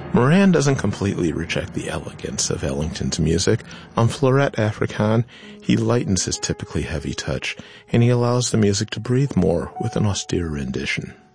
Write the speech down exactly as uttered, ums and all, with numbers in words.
Moran doesn't completely reject the elegance of Ellington's music. On Fleuret Africaine, he lightens his typically heavy touch, and he allows the music to breathe more with an austere rendition.